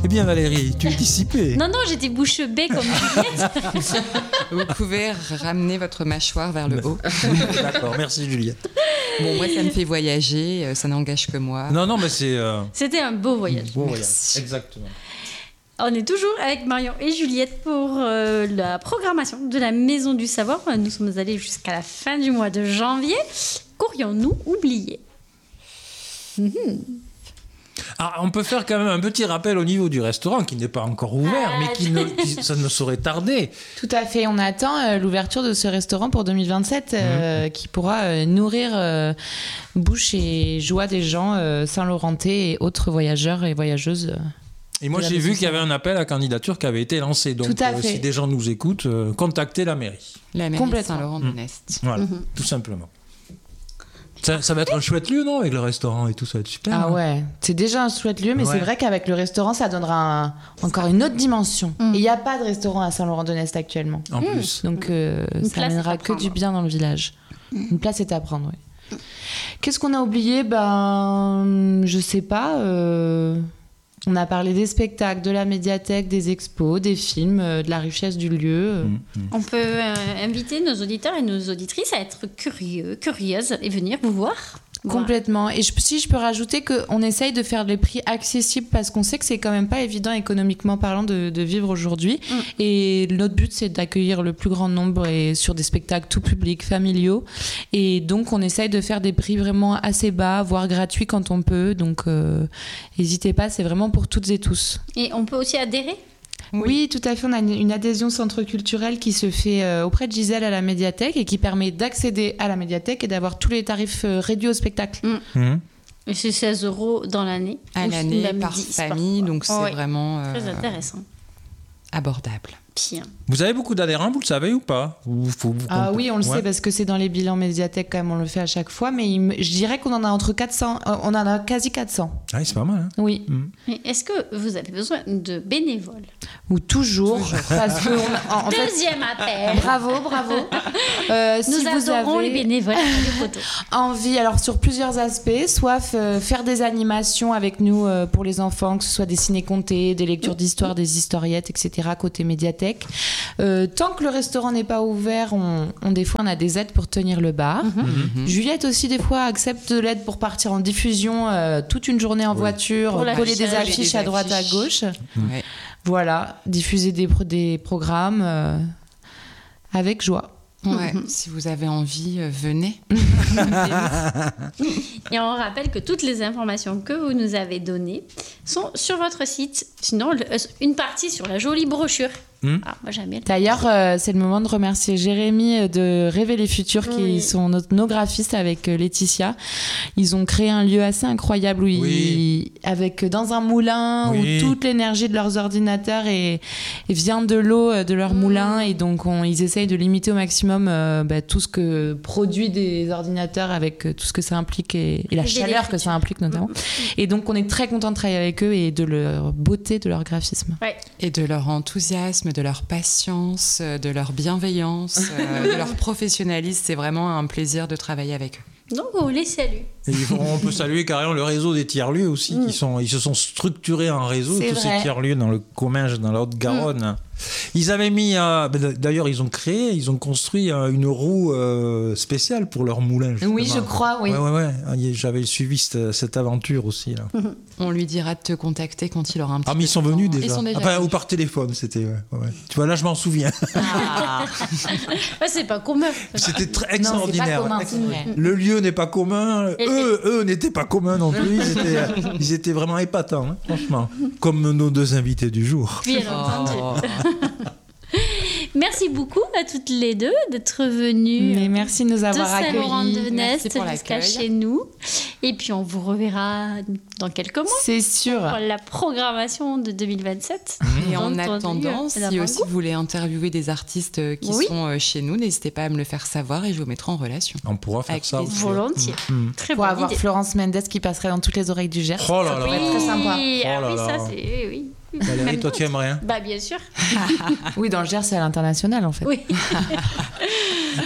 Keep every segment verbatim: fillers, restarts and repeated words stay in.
Eh bien Valérie, tu es dissipée. Non, non, j'étais bouche bée comme Juliette. Vous pouvez ramener votre mâchoire vers le haut. D'accord, merci Juliette. Bon, moi, ça me fait voyager, ça n'engage que moi. Non, non, mais c'est... Euh... C'était un beau voyage. Beau voyage, Merci. exactement. On est toujours avec Marion et Juliette pour euh, la programmation de la Maison du Savoir. Nous sommes allés jusqu'à la fin du mois de janvier. Qu'aurions-nous oublié ? mmh. Ah, on peut faire quand même un petit rappel au niveau du restaurant qui n'est pas encore ouvert, ah, mais qui ne, qui, ça ne saurait tarder. Tout à fait, on attend euh, l'ouverture de ce restaurant pour deux mille vingt-sept euh, mmh. qui pourra euh, nourrir euh, bouche et joie des gens euh, Saint-Laurentais et autres voyageurs et voyageuses. Euh. Et moi, j'ai vu qu'il y avait un appel à candidature qui avait été lancé. Donc, tout à euh, fait. si des gens nous écoutent, euh, contactez la mairie. La mairie de Saint-Laurent-de-Nest. Mmh. Voilà, mmh. tout simplement. Ça, ça va être un chouette lieu, non ? Avec le restaurant et tout, ça va être super. Ah hein. ouais, c'est déjà un chouette lieu, mais ouais. c'est vrai qu'avec le restaurant, ça donnera un, encore une autre dimension. Mmh. Et il n'y a pas de restaurant à Saint-Laurent-de-Nest actuellement. En mmh. plus. Donc, euh, ça n'amènera que du bien dans le village. Mmh. Une place est à prendre, oui. Qu'est-ce qu'on a oublié ? Ben, je sais pas... Euh... On a parlé des spectacles, de la médiathèque, des expos, des films, euh, de la richesse du lieu. Mmh, mmh. On peut euh, inviter nos auditeurs et nos auditrices à être curieux, curieuses et venir vous voir. Complètement. Et je, si je peux rajouter qu'on essaye de faire des prix accessibles parce qu'on sait que c'est quand même pas évident économiquement parlant de, de vivre aujourd'hui. Mmh. Et notre but, c'est d'accueillir le plus grand nombre et sur des spectacles tout public, familiaux. Et donc, on essaye de faire des prix vraiment assez bas, voire gratuits quand on peut. Donc, euh, n'hésitez pas, c'est vraiment pour toutes et tous. Et on peut aussi adhérer ? Oui. oui, tout à fait. On a une adhésion centre culturel qui se fait euh, auprès de Gisèle à la médiathèque et qui permet d'accéder à la médiathèque et d'avoir tous les tarifs euh, réduits au spectacle. Mmh. Mmh. Et c'est seize euros dans l'année. À l'année, par famille, par... donc c'est oh, oui. vraiment... Euh, très intéressant. Abordable. Bien. Vous avez beaucoup d'adhérents, vous le savez ou pas ? Ou faut, vous ah comp... oui, on le ouais. sait parce que c'est dans les bilans médiathèques quand même, on le fait à chaque fois, mais il, je dirais qu'on en a entre quatre cents, euh, on en a quasi quatre cents. Ah, c'est pas mal. Hein. Oui. Mmh. Mais est-ce que vous avez besoin de bénévoles ? Ou toujours, toujours. Parce que on, en, en Deuxième fait, appel. Bravo, bravo. Euh, Nous si vous adorons avez les bénévoles. envie, alors sur plusieurs aspects, soit euh, faire des animations avec nous euh, pour les enfants, que ce soit des ciné-contés, des lectures d'histoire, des historiettes, et cetera côté médiathèque. Euh, tant que le restaurant n'est pas ouvert, on, on, des fois on a des aides pour tenir le bar. Mm-hmm. Juliette aussi des fois accepte de l'aide pour partir en diffusion euh, toute une journée en oui. voiture, pour coller des affiches des à droite affiches. à gauche. Mm. Ouais. Voilà, diffuser des, des programmes euh, avec joie. Ouais, mmh. Si vous avez envie, euh, venez. Et on rappelle que toutes les informations que vous nous avez données sont sur votre site. Sinon, le, une partie sur la jolie brochure. Mmh. Ah, moi, j'aime bien. D'ailleurs, euh, c'est le moment de remercier Jérémy de Rêver les Futurs, qui oui. sont nos, nos graphistes avec euh, Laetitia. Ils ont créé un lieu assez incroyable où oui. ils, avec dans un moulin oui. où toute l'énergie de leurs ordinateurs est, et vient de l'eau de leur mmh. moulin, et donc on, ils essayent de limiter au maximum euh, bah, tout ce que produit des ordinateurs avec euh, tout ce que ça implique et, et la chaleur que ça implique notamment. Mmh. Et donc on est très content de travailler avec eux et de leur beauté de leur graphisme. Ouais. Et de leur enthousiasme, de leur patience, de leur bienveillance, euh, de leur professionnalisme. C'est vraiment un plaisir de travailler avec eux. Donc on les salue. Et on peut saluer carrément le réseau des tiers-lieux aussi, mmh. qui sont, ils se sont structurés en réseau, c'est tous vrai. Ces tiers-lieux dans le Comminges, dans la Haute-Garonne. Mmh. Ils avaient mis, euh, d'ailleurs ils ont créé, ils ont construit euh, une roue euh, spéciale pour leur moulin. Justement. Oui, je crois, oui. Ouais, ouais, ouais. J'avais suivi cette, cette aventure aussi. Là. Mmh. On lui dira de te contacter quand il aura un petit Ah, mais ils sont venus déjà. Ils sont déjà enfin, venus. Ou par téléphone, c'était. Ouais, ouais. Tu vois, là, je m'en souviens. Ah. Ouais, c'est pas commun. C'était très extraordinaire. Non, c'est pas commun, c'est le lieu n'est pas commun. Et eux, eux n'étaient pas communs non plus. Ils étaient, ils étaient vraiment épatants, hein, franchement. Comme nos deux invités du jour. Bien entendu. Oh. Merci beaucoup à toutes les deux d'être venues. Mais merci de nous avoir accueillis. De Saint-Laurent-de-Nest jusqu'à chez nous. Et puis on vous reverra dans quelques mois. C'est sûr. Pour la programmation de deux mille vingt-sept. Et en attendant, si aussi vous voulez interviewer des artistes qui oui. sont chez nous, n'hésitez pas à me le faire savoir et je vous mettrai en relation. On pourra faire avec ça. Volontiers. Mmh. Très pour bonne avoir idée. Florence Mendes qui passerait dans toutes les oreilles du Gers. Oh là là. Oui, très sympa. Oh là oui, là. ça c'est oui. Valérie, toi tu aimerais hein? Bah bien sûr. Oui, dans le Gers, c'est à l'international en fait. Oui.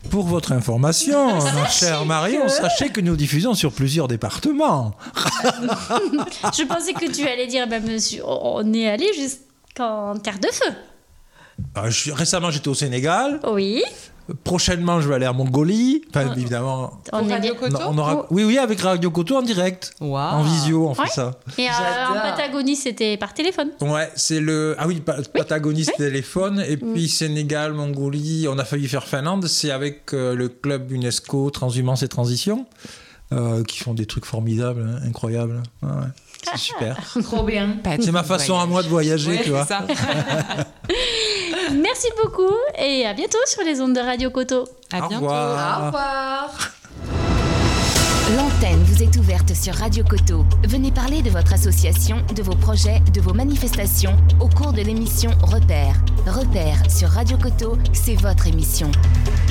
Pour votre information, ma chère Marion, que... sachez que nous diffusons sur plusieurs départements. Je pensais que tu allais dire, bah, monsieur, on est allé jusqu'en Terre de Feu. Euh, je, récemment, j'étais au Sénégal. Oui. Prochainement, je vais aller en Mongolie. Enfin, oh. évidemment. On, Radio Koto on aura... Oui, oui, avec Radio Koto en direct. Wow. En visio, on fait ouais. ça. Et euh, en Patagonie, c'était par téléphone. Ouais, c'est le. Ah oui, pa- oui. Patagonie, c'est oui. téléphone. Et puis mm. Sénégal, Mongolie, on a failli faire Finlande. C'est avec euh, le club UNESCO Transhumance et Transition, euh, qui font des trucs formidables, hein, incroyables. Ouais, ouais. C'est super. Trop bien. C'est ma façon voyage. à moi de voyager, ouais, tu vois. Ça. Merci beaucoup et à bientôt sur les ondes de Radio Koto. À Au bientôt. Revoir. Au revoir. L'antenne vous est ouverte sur Radio Koto. Venez parler de votre association, de vos projets, de vos manifestations au cours de l'émission Repère. Repère sur Radio Koto, c'est votre émission.